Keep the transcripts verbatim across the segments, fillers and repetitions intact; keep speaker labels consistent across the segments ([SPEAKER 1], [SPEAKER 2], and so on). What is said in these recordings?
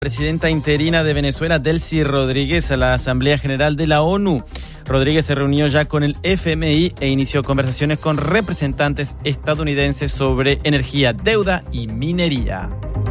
[SPEAKER 1] Presidenta interina de Venezuela, Delcy Rodríguez, a la Asamblea General de la ONU. Rodríguez se reunió ya con el F M I e inició conversaciones con representantes estadounidenses sobre energía, deuda y minería.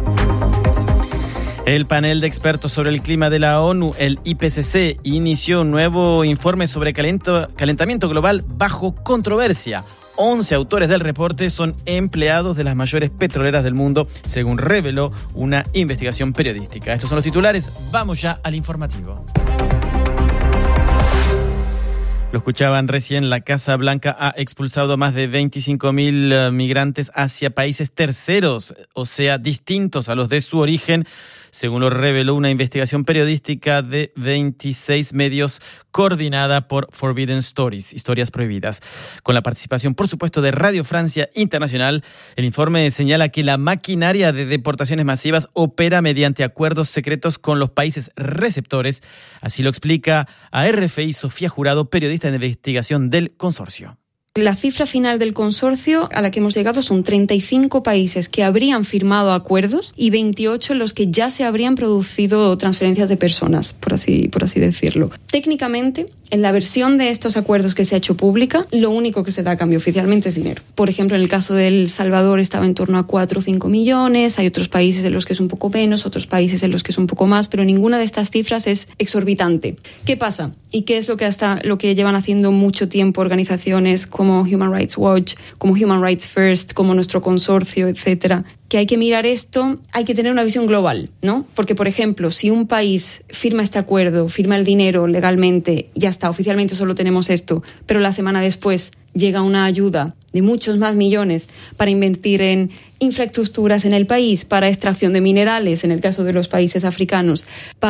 [SPEAKER 1] El panel de expertos sobre el clima de la ONU, el I P C C, inició un nuevo informe sobre calento, calentamiento global bajo controversia. once autores del reporte son empleados de las mayores petroleras del mundo, según reveló una investigación periodística. Estos son los titulares. Vamos ya al informativo. Lo escuchaban recién, la Casa Blanca ha expulsado a más de veinticinco mil uh, migrantes hacia países terceros, o sea, distintos a los de su origen, según lo reveló una investigación periodística de veintiséis medios coordinada por Forbidden Stories, Historias Prohibidas. Con la participación, por supuesto, de Radio Francia Internacional, el informe señala que la maquinaria de deportaciones masivas opera mediante acuerdos secretos con los países receptores. Así lo explica a R F I Sofía Jurado, periodista de investigación del consorcio.
[SPEAKER 2] La cifra final del consorcio a la que hemos llegado son treinta y cinco países que habrían firmado acuerdos y veintiocho en los que ya se habrían producido transferencias de personas, por así, por así decirlo. Técnicamente, en la versión de estos acuerdos que se ha hecho pública, lo único que se da a cambio oficialmente es dinero. Por ejemplo, en el caso de El Salvador estaba en torno a cuatro o cinco millones, hay otros países en los que es un poco menos, otros países en los que es un poco más, pero ninguna de estas cifras es exorbitante. ¿Qué pasa? ¿Y qué es lo que hasta lo que llevan haciendo mucho tiempo organizaciones como Human Rights Watch, como Human Rights First, como nuestro consorcio, etcétera? Que hay que mirar esto, hay que tener una visión global, ¿no? Porque, por ejemplo, si un país firma este acuerdo, firma el dinero legalmente, ya está, oficialmente solo tenemos esto, pero la semana después llega una ayuda de muchos más millones para invertir en infraestructuras en el país, para extracción de minerales, en el caso de los países africanos,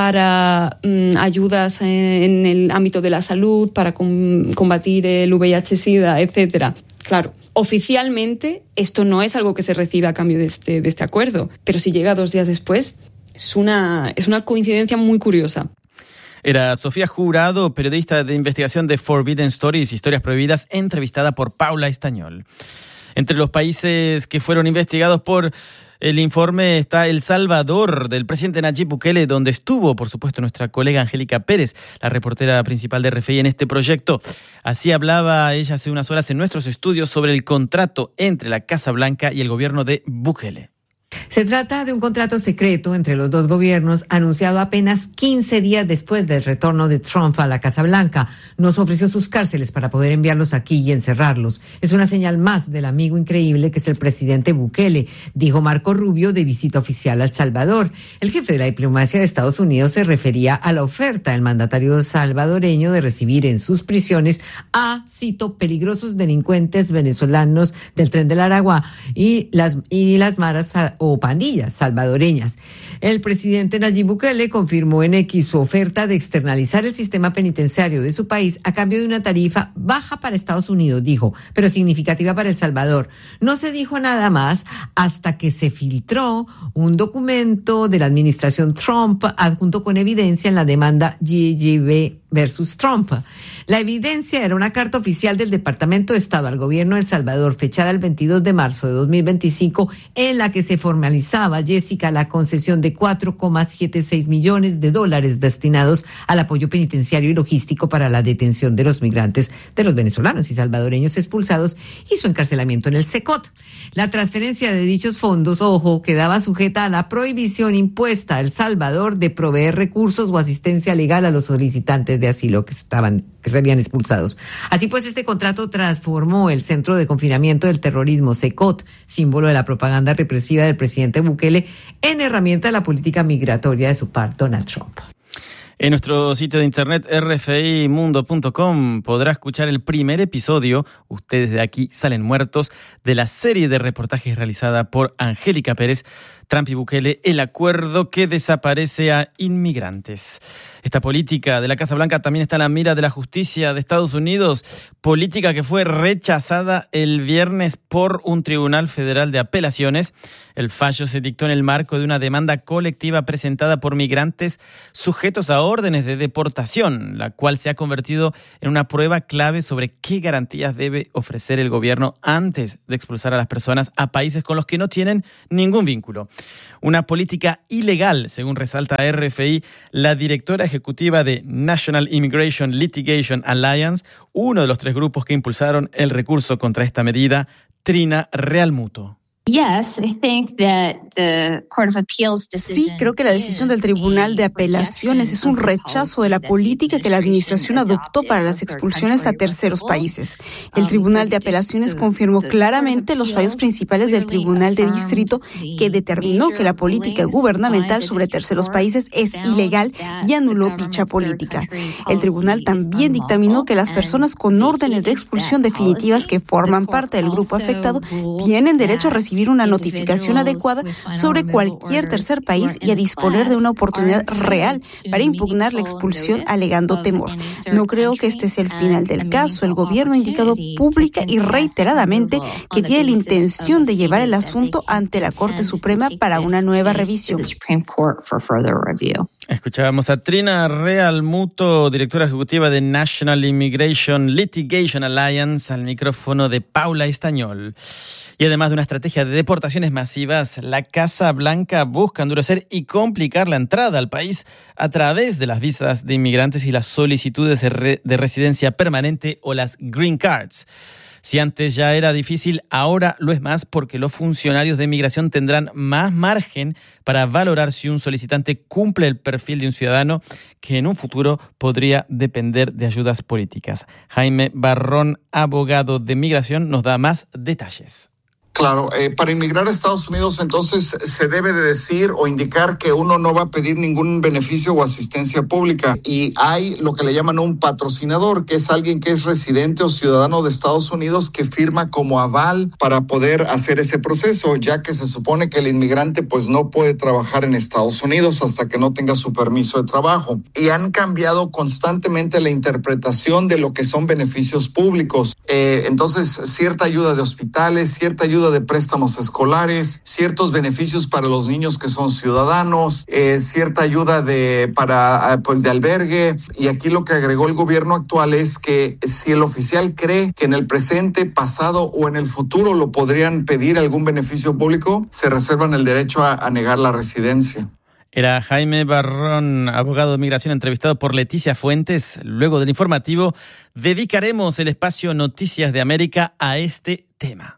[SPEAKER 2] para mmm, ayudas en el ámbito de la salud, para com- combatir el V I H SIDA, etcétera. Claro, oficialmente esto no es algo que se recibe a cambio de este, de este acuerdo, pero si llega dos días después, es una, es una coincidencia muy curiosa.
[SPEAKER 1] Era Sofía Jurado, periodista de investigación de Forbidden Stories, Historias Prohibidas, entrevistada por Paula Estañol. Entre los países que fueron investigados por el informe está El Salvador, del presidente Nayib Bukele, donde estuvo, por supuesto, nuestra colega Angélica Pérez, la reportera principal de R F I en este proyecto. Así hablaba ella hace unas horas en nuestros estudios sobre el contrato entre la Casa Blanca y el gobierno de Bukele.
[SPEAKER 3] Se trata de un contrato secreto entre los dos gobiernos anunciado apenas quince días después del retorno de Trump a la Casa Blanca. Nos ofreció sus cárceles para poder enviarlos aquí y encerrarlos. Es una señal más del amigo increíble que es el presidente Bukele, dijo Marco Rubio de visita oficial a El Salvador. El jefe de la diplomacia de Estados Unidos se refería a la oferta del mandatario salvadoreño de recibir en sus prisiones a, cito, peligrosos delincuentes venezolanos del Tren del Aragua y las, y las maras o pandillas salvadoreñas. El presidente Nayib Bukele confirmó en X su oferta de externalizar el sistema penitenciario de su país a cambio de una tarifa baja para Estados Unidos, dijo, pero significativa para El Salvador. No se dijo nada más hasta que se filtró un documento de la administración Trump adjunto con evidencia en la demanda G G B versus Trump. La evidencia era una carta oficial del Departamento de Estado al gobierno de El Salvador, fechada el veintidós de marzo de dos mil veinticinco, en la que se formalizaba, Jessica, la concesión de cuatro coma setenta y seis millones de dólares destinados al apoyo penitenciario y logístico para la detención de los migrantes, de los venezolanos y salvadoreños expulsados y su encarcelamiento en el SECOT. La transferencia de dichos fondos, ojo, quedaba sujeta a la prohibición impuesta a El Salvador de proveer recursos o asistencia legal a los solicitantes de asilo que estaban, que serían expulsados. Así pues, este contrato transformó el centro de confinamiento del terrorismo, SECOT, símbolo de la propaganda represiva del presidente Bukele, en herramienta de la política migratoria de su par, Donald Trump.
[SPEAKER 1] En nuestro sitio de internet r f i mundo punto com podrá escuchar el primer episodio, Ustedes de aquí salen muertos, de la serie de reportajes realizada por Angélica Pérez, Trump y Bukele, el acuerdo que desaparece a inmigrantes. Esta política de la Casa Blanca también está en la mira de la justicia de Estados Unidos, política que fue rechazada el viernes por un tribunal federal de apelaciones. El fallo se dictó en el marco de una demanda colectiva presentada por migrantes sujetos a órdenes de deportación, la cual se ha convertido en una prueba clave sobre qué garantías debe ofrecer el gobierno antes de expulsar a las personas a países con los que no tienen ningún vínculo. Una política ilegal, según resalta R F I, la directora ejecutiva de National Immigration Litigation Alliance, uno de los tres grupos que impulsaron el recurso contra esta medida, Trina Realmuto.
[SPEAKER 4] Sí, creo que la decisión del Tribunal de Apelaciones es un rechazo de la política que la administración adoptó para las expulsiones a terceros países. El Tribunal de Apelaciones confirmó claramente los fallos principales del Tribunal de Distrito, que determinó que la política gubernamental sobre terceros países es ilegal y anuló dicha política. El tribunal también dictaminó que las personas con órdenes de expulsión definitivas que forman parte del grupo afectado tienen derecho a recibir una notificación adecuada sobre cualquier tercer país y a disponer de una oportunidad real para impugnar la expulsión alegando temor. No creo que este sea el final del caso. El gobierno ha indicado pública y reiteradamente que tiene la intención de llevar el asunto ante la Corte Suprema para una nueva revisión.
[SPEAKER 1] Escuchábamos a Trina Realmuto, directora ejecutiva de National Immigration Litigation Alliance, al micrófono de Paula Estañol. Y además de una estrategia de deportaciones masivas, la Casa Blanca busca endurecer y complicar la entrada al país a través de las visas de inmigrantes y las solicitudes de, re- de residencia permanente o las green cards. Si antes ya era difícil, ahora lo es más porque los funcionarios de migración tendrán más margen para valorar si un solicitante cumple el perfil de un ciudadano que en un futuro podría depender de ayudas políticas. Jaime Barrón, abogado de migración, nos da más detalles.
[SPEAKER 5] Claro, eh, para inmigrar a Estados Unidos entonces se debe de decir o indicar que uno no va a pedir ningún beneficio o asistencia pública, y hay lo que le llaman un patrocinador, que es alguien que es residente o ciudadano de Estados Unidos que firma como aval para poder hacer ese proceso, ya que se supone que el inmigrante pues no puede trabajar en Estados Unidos hasta que no tenga su permiso de trabajo. Y han cambiado constantemente la interpretación de lo que son beneficios públicos. Eh, entonces, cierta ayuda de hospitales, cierta ayuda de préstamos escolares, ciertos beneficios para los niños que son ciudadanos, eh, cierta ayuda de para pues de albergue. Y aquí lo que agregó el gobierno actual es que si el oficial cree que en el presente, pasado o en el futuro lo podrían pedir algún beneficio público, se reservan el derecho a, a negar la residencia.
[SPEAKER 1] Era Jaime Barrón, abogado de migración, entrevistado por Leticia Fuentes. Luego del informativo, dedicaremos el espacio Noticias de América a este tema.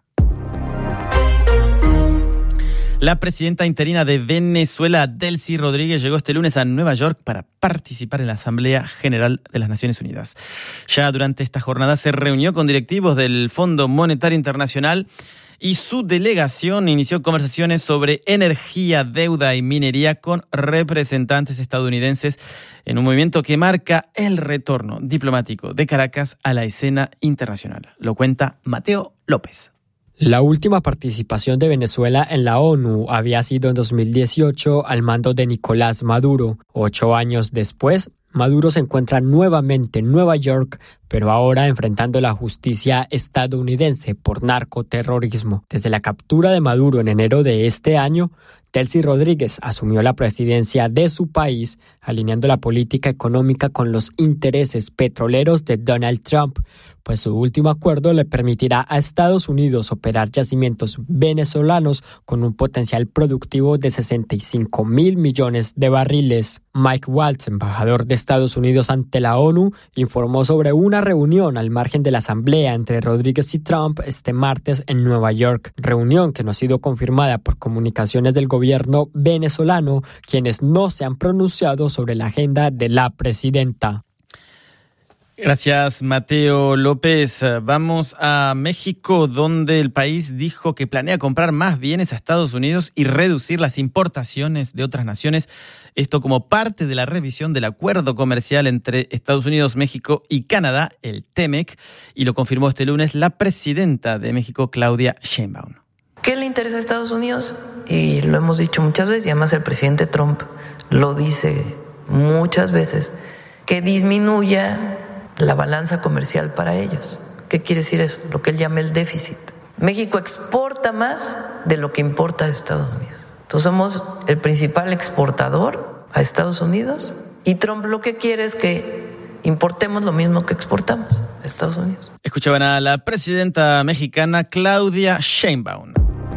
[SPEAKER 1] La presidenta interina de Venezuela, Delcy Rodríguez, llegó este lunes a Nueva York para participar en la Asamblea General de las Naciones Unidas. Ya durante esta jornada se reunió con directivos del Fondo Monetario Internacional y su delegación inició conversaciones sobre energía, deuda y minería con representantes estadounidenses en un movimiento que marca el retorno diplomático de Caracas a la escena internacional. Lo cuenta Mateo López.
[SPEAKER 6] La última participación de Venezuela en la ONU había sido en dos mil dieciocho al mando de Nicolás Maduro. Ocho años después, Maduro se encuentra nuevamente en Nueva York, pero ahora enfrentando la justicia estadounidense por narcoterrorismo. Desde la captura de Maduro en enero de este año, Delcy Rodríguez asumió la presidencia de su país, alineando la política económica con los intereses petroleros de Donald Trump, pues su último acuerdo le permitirá a Estados Unidos operar yacimientos venezolanos con un potencial productivo de sesenta y cinco mil millones de barriles. Mike Waltz, embajador de Estados Unidos ante la ONU, informó sobre una reunión al margen de la asamblea entre Rodríguez y Trump este martes en Nueva York, reunión que no ha sido confirmada por comunicaciones del gobierno venezolano, quienes no se han pronunciado sobre la agenda de la presidenta.
[SPEAKER 1] Gracias, Mateo López. Vamos a México, donde el país dijo que planea comprar más bienes a Estados Unidos y reducir las importaciones de otras naciones. Esto como parte de la revisión del acuerdo comercial entre Estados Unidos, México y Canadá, el TEMEC, y lo confirmó este lunes la presidenta de México, Claudia Sheinbaum.
[SPEAKER 7] ¿Qué le interesa a Estados Unidos? Y lo hemos dicho muchas veces, y además el presidente Trump lo dice muchas veces, que disminuya la balanza comercial para ellos. ¿Qué quiere decir eso? Lo que él llama el déficit. México exporta más de lo que importa a Estados Unidos. Entonces somos el principal exportador a Estados Unidos Y Trump lo que quiere es que importemos lo mismo que exportamos a Estados Unidos.
[SPEAKER 1] Escuchaban a la presidenta mexicana Claudia Sheinbaum.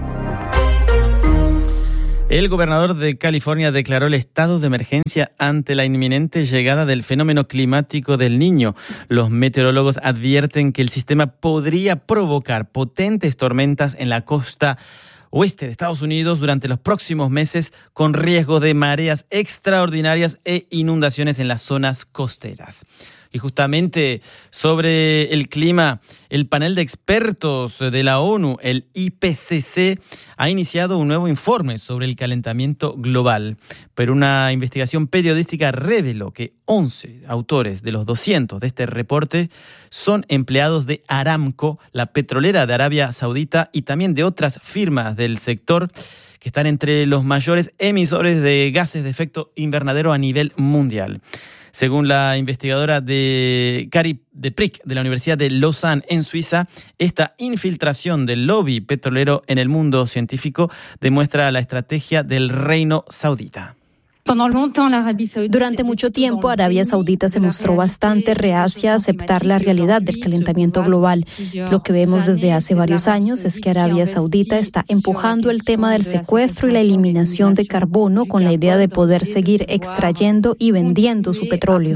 [SPEAKER 1] El gobernador de California declaró el estado de emergencia ante la inminente llegada del fenómeno climático del Niño. Los meteorólogos advierten que el sistema podría provocar potentes tormentas en la costa oeste de Estados Unidos durante los próximos meses, con riesgo de mareas extraordinarias e inundaciones en las zonas costeras. Y justamente sobre el clima, el panel de expertos de la ONU, el I P C C, ha iniciado un nuevo informe sobre el calentamiento global. Pero una investigación periodística reveló que once autores de los doscientos de este reporte son empleados de Aramco, la petrolera de Arabia Saudita, y también de otras firmas del sector que están entre los mayores emisores de gases de efecto invernadero a nivel mundial. Según la investigadora de Kari de Prick de la Universidad de Lausanne en Suiza, esta infiltración del lobby petrolero en el mundo científico demuestra la estrategia del reino saudita.
[SPEAKER 8] Durante mucho tiempo, Arabia Saudita se mostró bastante reacia a aceptar la realidad del calentamiento global. Lo que vemos desde hace varios años es que Arabia Saudita está empujando el tema del secuestro y la eliminación de carbono con la idea de poder seguir extrayendo y vendiendo su petróleo.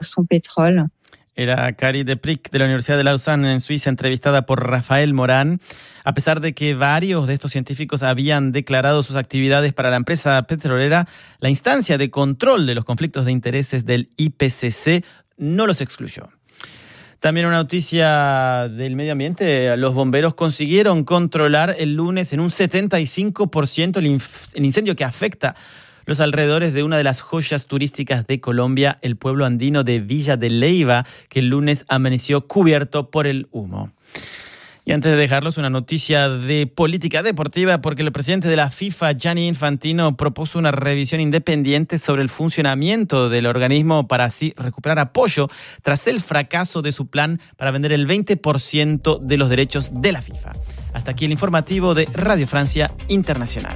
[SPEAKER 1] Era Kari de Prick de la Universidad de Lausanne en Suiza, entrevistada por Rafael Morán. A pesar de que varios de estos científicos habían declarado sus actividades para la empresa petrolera, la instancia de control de los conflictos de intereses del I P C C no los excluyó. También una noticia del medio ambiente. Los bomberos consiguieron controlar el lunes en un setenta y cinco por ciento el, inf- el incendio que afecta los alrededores de una de las joyas turísticas de Colombia, el pueblo andino de Villa de Leyva, que el lunes amaneció cubierto por el humo. Y antes de dejarlos, una noticia de política deportiva, porque el presidente de la FIFA, Gianni Infantino, propuso una revisión independiente sobre el funcionamiento del organismo para así recuperar apoyo tras el fracaso de su plan para vender el veinte por ciento de los derechos de la FIFA. Hasta aquí el informativo de Radio Francia Internacional.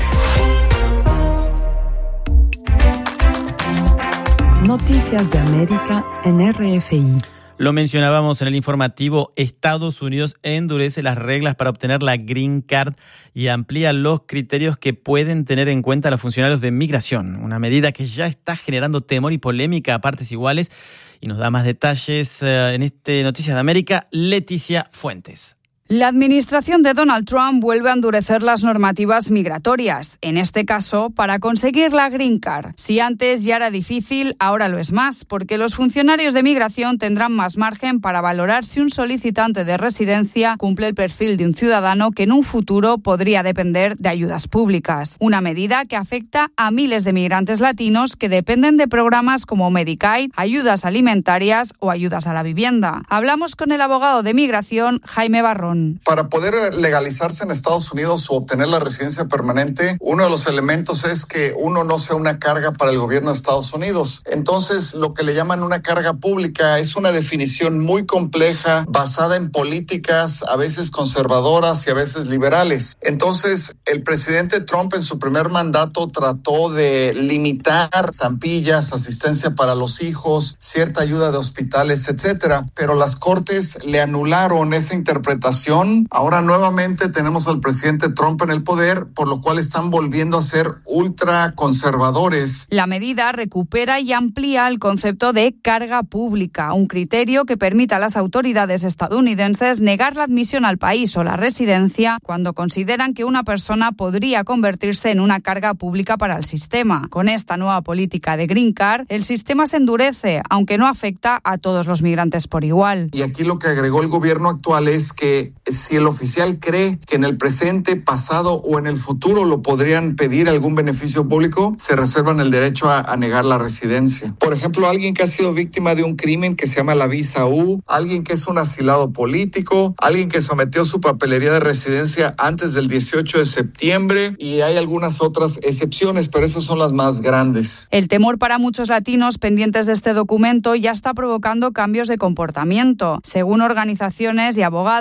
[SPEAKER 9] Noticias de América en R F I.
[SPEAKER 1] Lo mencionábamos en el informativo, Estados Unidos endurece las reglas para obtener la Green Card y amplía los criterios que pueden tener en cuenta los funcionarios de migración. Una medida que ya está generando temor y polémica a partes iguales. Y nos da más detalles eh, en este Noticias de América, Leticia Fuentes.
[SPEAKER 10] La administración de Donald Trump vuelve a endurecer las normativas migratorias, en este caso para conseguir la Green Card. Si antes ya era difícil, ahora lo es más, porque los funcionarios de migración tendrán más margen para valorar si un solicitante de residencia cumple el perfil de un ciudadano que en un futuro podría depender de ayudas públicas. Una medida que afecta a miles de migrantes latinos que dependen de programas como Medicaid, ayudas alimentarias o ayudas a la vivienda. Hablamos con el abogado de migración, Jaime Barrón.
[SPEAKER 5] Para poder legalizarse en Estados Unidos o obtener la residencia permanente, uno de los elementos es que uno no sea una carga para el gobierno de Estados Unidos. Entonces, lo que le llaman una carga pública es una definición muy compleja, basada en políticas a veces conservadoras y a veces liberales. Entonces, el presidente Trump en su primer mandato trató de limitar estampillas, asistencia para los hijos, cierta ayuda de hospitales, etcétera. Pero las cortes le anularon esa interpretación. Ahora nuevamente tenemos al presidente Trump en el poder, por lo cual están volviendo a ser ultra conservadores.
[SPEAKER 10] La medida recupera y amplía el concepto de carga pública, un criterio que permite a las autoridades estadounidenses negar la admisión al país o la residencia cuando consideran que una persona podría convertirse en una carga pública para el sistema. Con esta nueva política de Green Card, el sistema se endurece, aunque no afecta a todos los migrantes por igual.
[SPEAKER 5] Y aquí lo que agregó el gobierno actual es que si el oficial cree que en el presente, pasado o en el futuro lo podrían pedir algún beneficio público, se reservan el derecho a, a negar la residencia. Por ejemplo, alguien que ha sido víctima de un crimen que se llama la visa U, alguien que es un asilado político, alguien que sometió su papelería de residencia antes del dieciocho de septiembre, y hay algunas otras excepciones, pero esas son las más grandes.
[SPEAKER 10] El temor para muchos latinos pendientes de este documento ya está provocando cambios de comportamiento. Según organizaciones y abogados, este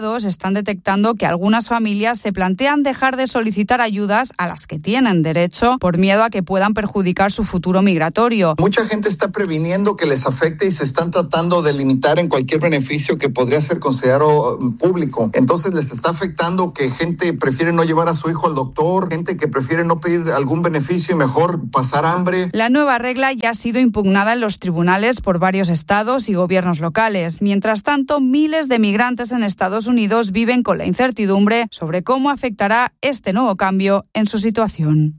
[SPEAKER 10] están detectando que algunas familias se plantean dejar de solicitar ayudas a las que tienen derecho por miedo a que puedan perjudicar su futuro migratorio.
[SPEAKER 5] Mucha gente está previniendo que les afecte y se están tratando de limitar en cualquier beneficio que podría ser considerado público. Entonces les está afectando que gente prefiere no llevar a su hijo al doctor, gente que prefiere no pedir algún beneficio y mejor pasar hambre.
[SPEAKER 10] La nueva regla ya ha sido impugnada en los tribunales por varios estados y gobiernos locales. Mientras tanto, miles de migrantes en Estados Unidos viven con la incertidumbre sobre cómo afectará este nuevo cambio en su situación.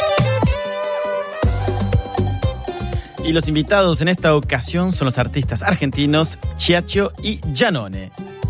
[SPEAKER 1] Y los invitados en esta ocasión son los artistas argentinos Chiacho y Giannone.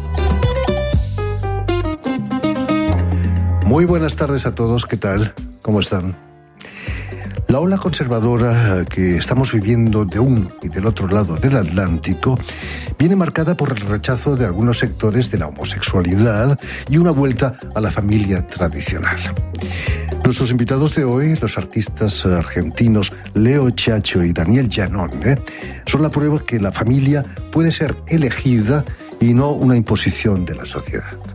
[SPEAKER 11] Muy buenas tardes a todos, ¿qué tal? ¿Cómo están? La ola conservadora que estamos viviendo de un y del otro lado del Atlántico viene marcada por el rechazo de algunos sectores de la homosexualidad y una vuelta a la familia tradicional. Nuestros invitados de hoy, los artistas argentinos Leo Chiacho y Daniel Giannone, son la prueba que la familia puede ser elegida y no una imposición de la sociedad.